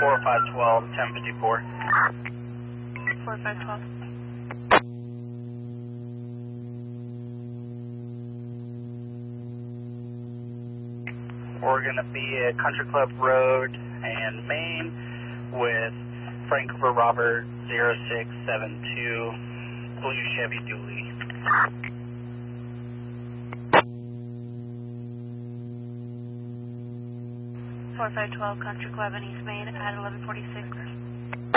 4512, 1054. 4512. We're going to be at Country Club Road and Main with Vancouver Robert 0672, Blue Chevy Dually. 4512 Country Club in East Main at 1146.